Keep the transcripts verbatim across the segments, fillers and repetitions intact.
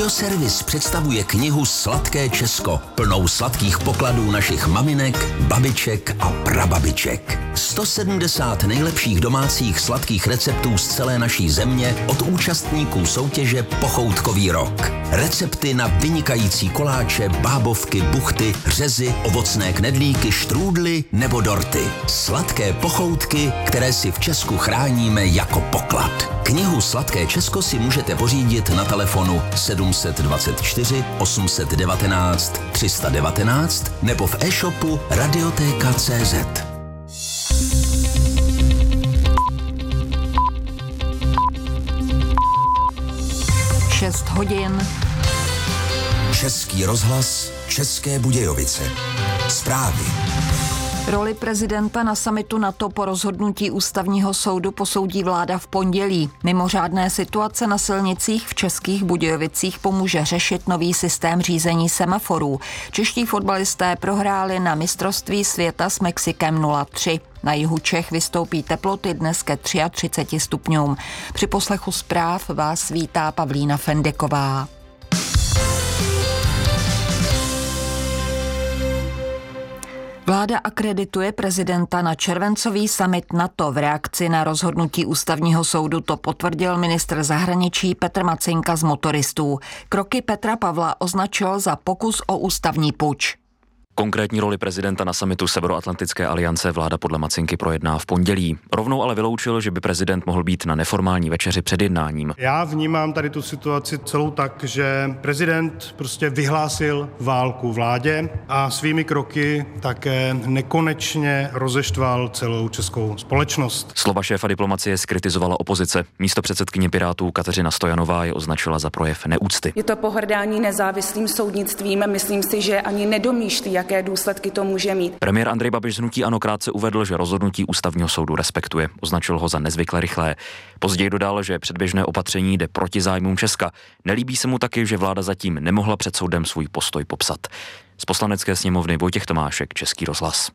Bioservis představuje knihu Sladké Česko, plnou sladkých pokladů našich maminek, babiček a prababiček. sto sedmdesát nejlepších domácích sladkých receptů z celé naší země od účastníků soutěže Pochoutkový rok. Recepty na vynikající koláče, bábovky, buchty, řezy, ovocné knedlíky, štrůdly nebo dorty. Sladké pochoutky, které si v Česku chráníme jako poklad. Knihu Sladké Česko si můžete pořídit na telefonu sedm dvacet čtyři osm set devatenáct tři sta devatenáct nebo v e-shopu radioteka tečka cé zet. šest hodin. Český rozhlas, České Budějovice. Zprávy. Roli prezidenta na summitu NATO po rozhodnutí ústavního soudu posoudí vláda v pondělí. Mimořádné situace na silnicích v Českých Budějovicích pomůže řešit nový systém řízení semaforů. Čeští fotbalisté prohráli na mistrovství světa s Mexikem nula tři. Na jihu Čech vystoupí teploty dnes ke třiatřiceti třemi stupňům. Při poslechu zpráv vás vítá Pavlína Fendeková. Vláda akredituje prezidenta na červencový summit NATO. V reakci na rozhodnutí ústavního soudu to potvrdil ministr zahraničí Petr Macinka z Motoristů. Kroky Petra Pavla označil za pokus o ústavní puč. Konkrétní roli prezidenta na summitu Severoatlantické aliance vláda podle Macinky projedná v pondělí. Rovnou ale vyloučil, že by prezident mohl být na neformální večeři před jednáním. Já vnímám tady tu situaci celou tak, že prezident prostě vyhlásil válku vládě a svými kroky také nekonečně rozeštval celou českou společnost. Slova šéfa diplomacie zkritizovala opozice. Místopředsedkyně Pirátů Kateřina Stojanová je označila za projev neúcty. Je to pohrdání nezávislým soudnictvím, myslím si, že ani nedomýšlí, jak jaké důsledky to může mít. Premiér Andrej Babiš z hnutí ANO krátce uvedl, že rozhodnutí ústavního soudu respektuje. Označil ho za nezvykle rychlé. Později dodal, že předběžné opatření jde proti zájmům Česka. Nelíbí se mu taky, že vláda zatím nemohla před soudem svůj postoj popsat. Z Poslanecké sněmovny Vojtěch Tomášek, Český rozhlas.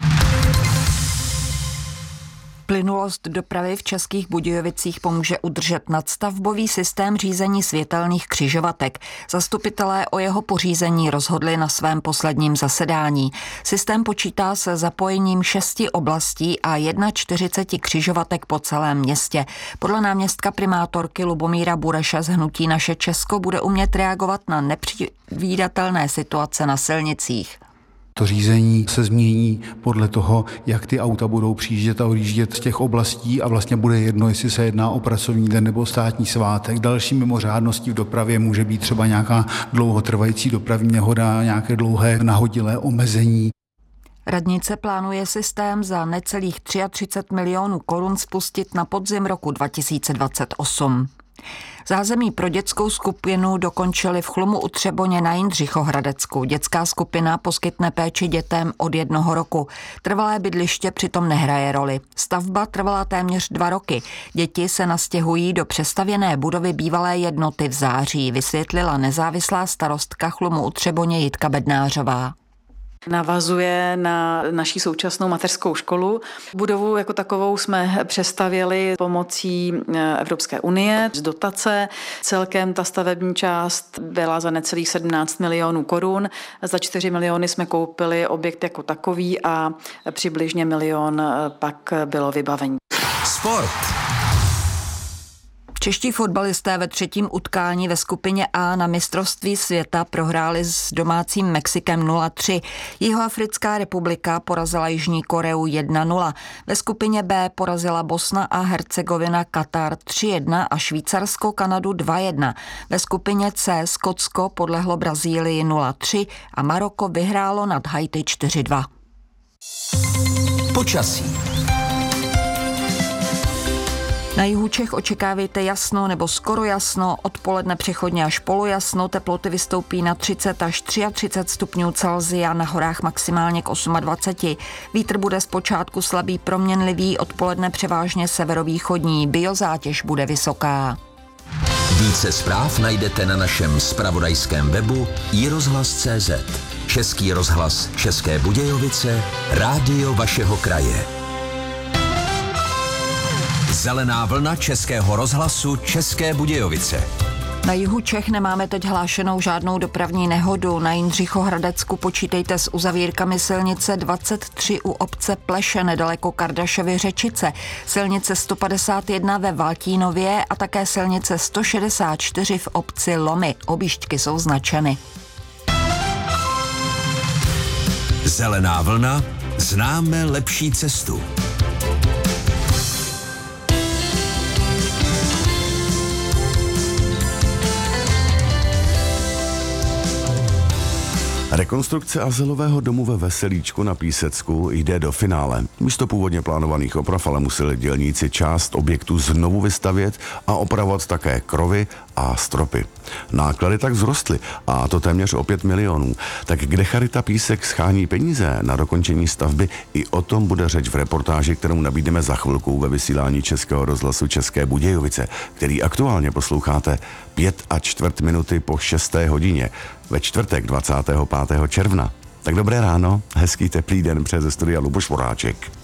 Plynulost dopravy v Českých Budějovicích pomůže udržet nadstavbový systém řízení světelných křižovatek. Zastupitelé o jeho pořízení rozhodli na svém posledním zasedání. Systém počítá se zapojením šesti oblastí a čtyřiceti jedna křižovatek po celém městě. Podle náměstka primátorky Lubomíra Bureše z hnutí Naše Česko bude umět reagovat na nepředvídatelné situace na silnicích. To řízení se změní podle toho, jak ty auta budou přijíždět a odjíždět z těch oblastí a vlastně bude jedno, jestli se jedná o pracovní den nebo státní svátek. Další mimořádností v dopravě může být třeba nějaká dlouhotrvající dopravní nehoda, nějaké dlouhé nahodilé omezení. Radnice plánuje systém za necelých třicet tři milionů korun spustit na podzim roku dva tisíce dvacet osm. Zázemí pro dětskou skupinu dokončili v Chlumu u Třeboně na Jindřichohradecku. Dětská skupina poskytne péči dětem od jednoho roku. Trvalé bydliště přitom nehraje roli. Stavba trvala téměř dva roky. Děti se nastěhují do přestavěné budovy bývalé jednoty v září, vysvětlila nezávislá starostka Chlumu u Třeboně Jitka Bednářová. Navazuje na naší současnou mateřskou školu. Budovu jako takovou jsme přestavěli pomocí Evropské unie z dotace. Celkem ta stavební část byla za necelých sedmnáct milionů korun. Za čtyři miliony jsme koupili objekt jako takový a přibližně milion pak bylo vybavení. Sport. Čeští fotbalisté ve třetím utkání ve skupině A na mistrovství světa prohráli s domácím Mexikem nula tři. Jihoafrická republika porazila Jižní Koreu jedna nula. Ve skupině B porazila Bosna a Hercegovina Katar tři jedna a Švýcarsko Kanadu dva jedna. Ve skupině C Skotsko podlehlo Brazílii nula tři a Maroko vyhrálo nad Haiti čtyři dva. Počasí. Na jihu Čech očekávejte jasno nebo skoro jasno, odpoledne přechodně až polojasno, teploty vystoupí na třicet až třiatřicet tři stupňů Celsia, na horách maximálně k dvaceti osmi. Vítr bude zpočátku slabý proměnlivý, odpoledne převážně severovýchodní, biozátěž bude vysoká. Více zpráv najdete na našem zpravodajském webu i rozhlas tečka cé zet. Český rozhlas České Budějovice, rádio vašeho kraje. Zelená vlna Českého rozhlasu České Budějovice. Na jihu Čech nemáme teď hlášenou žádnou dopravní nehodu. Na Jindřichohradecku počítejte s uzavírkami silnice dvacet tři u obce Pleše nedaleko Kardašovy Řečice, silnice sto padesát jedna ve Valtínově a také silnice sto šedesát čtyři v obci Lomy. Objížďky jsou značeny. Zelená vlna, známe lepší cestu. Rekonstrukce azylového domu ve Veselíčku na Písecku jde do finále. Místo původně plánovaných oprav ale museli dělníci část objektu znovu vystavět a opravovat také krovy a stropy. Náklady tak vzrostly, a to téměř o pět milionů. Tak kde Charita Písek schání peníze na dokončení stavby, i o tom bude řeč v reportáži, kterou nabídneme za chvilku ve vysílání Českého rozhlasu České Budějovice, který aktuálně posloucháte pět a čtvrt minuty po šesté hodině ve čtvrtek dvacátého pátého června. Tak dobré ráno, hezký teplý den, přes studia Luboš Voráček.